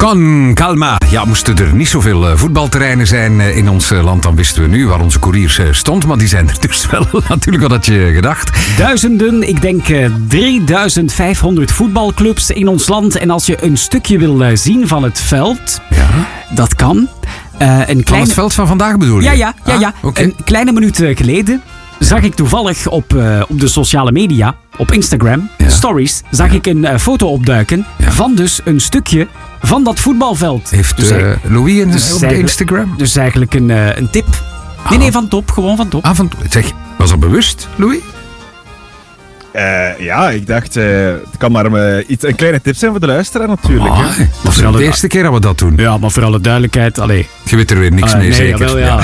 Con calma. Ja, moesten er niet zoveel voetbalterreinen zijn in ons land, dan wisten we nu waar onze koeriers stond. Maar die zijn er dus wel. Natuurlijk, wat had je gedacht? Duizenden, ik denk 3500 voetbalclubs in ons land. En als je een stukje wil zien van het veld, dat kan. Van het veld van vandaag bedoel je? Ja. Okay. Een kleine minuut geleden zag ik toevallig op de sociale media, op Instagram, stories, zag ik een foto opduiken van dus een stukje van dat voetbalveld. Heeft dus Louis op Instagram? Dus eigenlijk een tip. Nee, van top. Gewoon van top. Zeg, was dat bewust, Louis? Ja, ik dacht, het kan maar een kleine tip zijn voor de luisteraar natuurlijk. Dat is de eerste keer dat we dat doen. Ja, maar voor alle duidelijkheid, allee. Je weet er weer niks mee, zeker? Jawel, ja.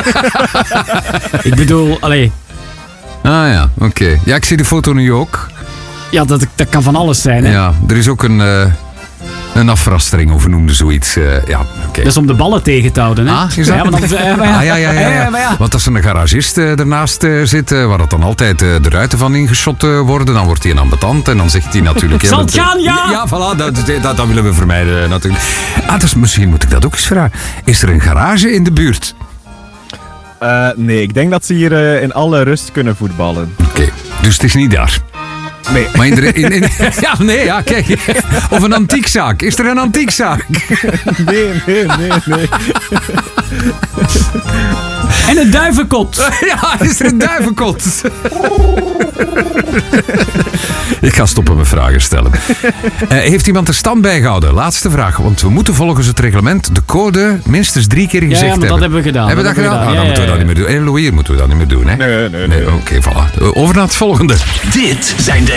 Ik bedoel, allee. Ah ja, oké. Ja, ik zie de foto nu ook. Ja, dat kan van alles zijn, hè. Ja, er is ook een afrastering, of noemde zoiets. Dat is om de ballen tegen te houden, hè? Ah, is dat? Ja. Want als er een garagist ernaast zit, waar dat dan altijd de ruiten van ingeschot worden, dan wordt hij een ambetant en dan zegt hij natuurlijk... Zal het gaan, ja? Ja, voilà, dat willen we vermijden natuurlijk. Dus misschien moet ik dat ook eens vragen. Is er een garage in de buurt? Nee, ik denk dat ze hier in alle rust kunnen voetballen. Oké, dus het is niet daar. Nee. Maar kijk. Of een antiekzaak. Is er een antiekzaak? Nee. En een duivenkot. Ja, is er een duivenkot? Ik ga stoppen met vragen stellen. Heeft iemand de stand bijgehouden? Laatste vraag. Want we moeten volgens het reglement de code minstens 3 keer gezegd hebben. Ja, maar dat hebben we gedaan. Hebben we dat gedaan? Dan moeten we dat niet meer doen. En Louis moeten we dat niet meer doen, hè? Nee. Oké, voilà. Over naar het volgende. Dit zijn de